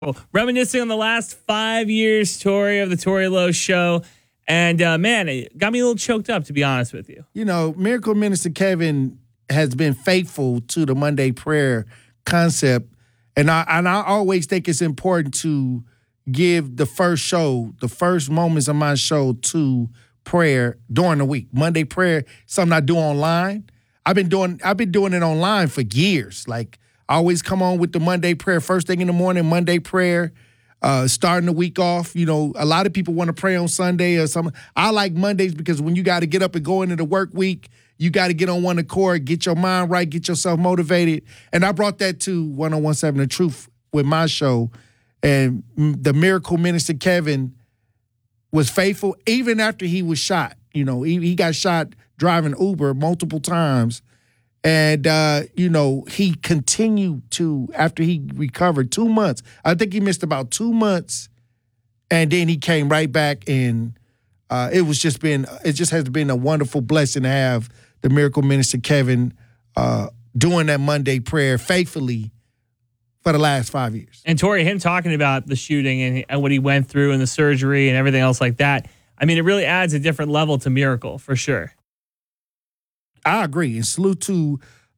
Well, reminiscing on the last 5 years, Tori, of the Tori Lowe Show. And, man, it got me a little choked up, to be honest with you. You know, Miracle Minister Kevin has been faithful to the Monday prayer concept. And I always think it's important to give the first moments of my show to prayer during the week. Monday prayer, something I do online. I've been doing it online for years. Like, I always come on with the Monday prayer, first thing in the morning, Monday prayer, starting the week off. You know, a lot of people want to pray on Sunday or something. I like Mondays because when you got to get up and go into the work week, you got to get on one accord, get your mind right, get yourself motivated. And I brought that to 101.7 The Truth with my show. And the Miracle Minister Kevin was faithful even after he was shot. You know, he got shot driving Uber multiple times. And, he continued to, after he recovered 2 months, I think he missed about 2 months, and then he came right back, and it just has been a wonderful blessing to have the Miracle Minister Kevin doing that Monday prayer faithfully for the last 5 years. And Tori, him talking about the shooting and what he went through and the surgery and everything else like that, I mean, it really adds a different level to Miracle, for sure. I agree. And salute to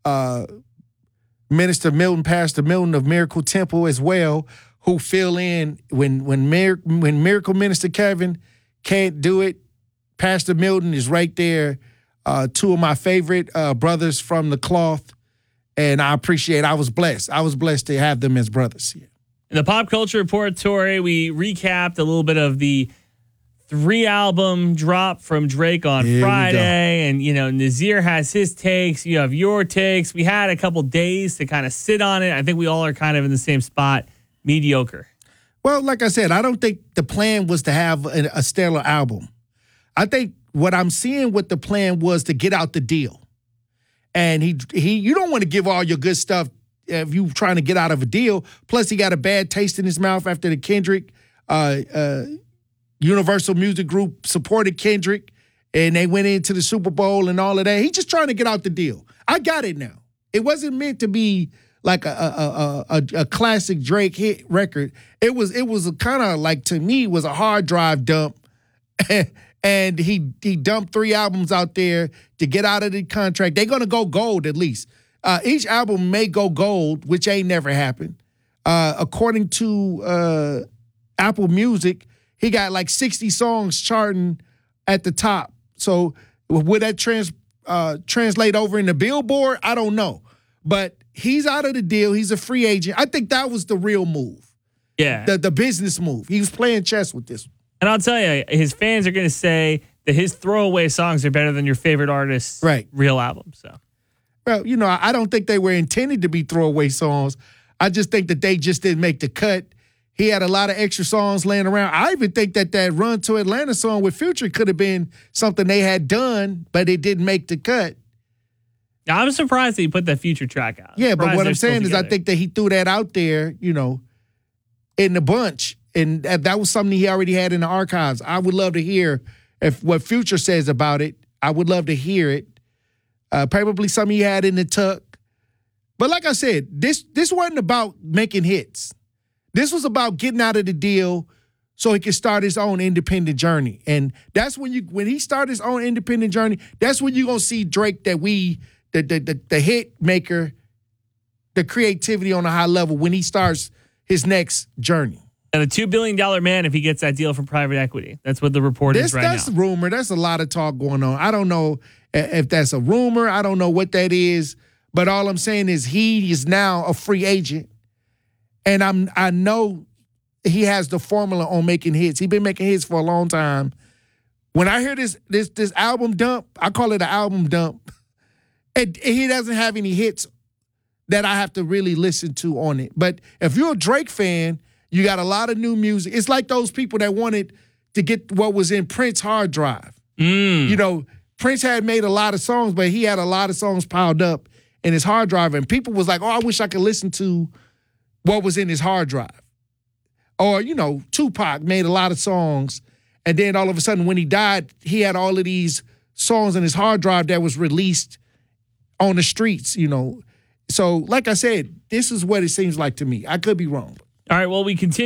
Pastor Milton of Miracle Temple as well, who fill in when Miracle Minister Kevin can't do it. Pastor Milton is right there. Two of my favorite brothers from the cloth, and I was blessed. I was blessed to have them as brothers. Yeah. In the Pop Culture Report, Tori, we recapped a little bit of the 3-album drop from Drake on Friday. And, Nazir has his takes. You have your takes. We had a couple days to kind of sit on it. I think we all are kind of in the same spot. Mediocre. Well, like I said, I don't think the plan was to have a stellar album. I think what I'm seeing what the plan was to get out the deal. And you don't want to give all your good stuff if you're trying to get out of a deal. Plus, he got a bad taste in his mouth after the Kendrick Universal Music Group supported Kendrick, and they went into the Super Bowl and all of that. He's just trying to get out the deal. I got it now. It wasn't meant to be like a classic Drake hit record. It was kind of like, to me, was a hard drive dump. And he dumped 3 albums out there to get out of the contract. They're going to go gold at least. Each album may go gold, which ain't never happened. According to Apple Music, he got like 60 songs charting at the top. So would that translate over in the Billboard? I don't know. But he's out of the deal. He's a free agent. I think that was the real move. Yeah. The business move. He was playing chess with this one. And I'll tell you, his fans are going to say that his throwaway songs are better than your favorite artist's real album. So, well, I don't think they were intended to be throwaway songs. I just think that they just didn't make the cut. He had a lot of extra songs laying around. I even think that Run to Atlanta song with Future could have been something they had done, but it didn't make the cut. I'm surprised that he put that Future track out. Yeah, but what I'm saying is I think that he threw that out there, in the bunch. And that was something he already had in the archives. I would love to hear what Future says about it. I would love to hear it. Probably something he had in the tuck. But like I said, this wasn't about making hits. This was about getting out of the deal so he could start his own independent journey. And that's when he started his own independent journey, that's when you're going to see Drake the hit maker, the creativity on a high level when he starts his next journey. And a $2 billion man if he gets that deal from private equity. That's what the report is right now. That's rumor. That's a lot of talk going on. I don't know if that's a rumor. I don't know what that is. But all I'm saying is he is now a free agent. And I know he has the formula on making hits. He's been making hits for a long time. When I hear this album dump, I call it an album dump. And he doesn't have any hits that I have to really listen to on it. But if you're a Drake fan, you got a lot of new music. It's like those people that wanted to get what was in Prince's hard drive. Prince had made a lot of songs, but he had a lot of songs piled up in his hard drive. And people was like, I wish I could listen to what was in his hard drive. Or, Tupac made a lot of songs, and then all of a sudden when he died, he had all of these songs in his hard drive that was released on the streets, So, like I said, this is what it seems like to me. I could be wrong. All right, well, we continue.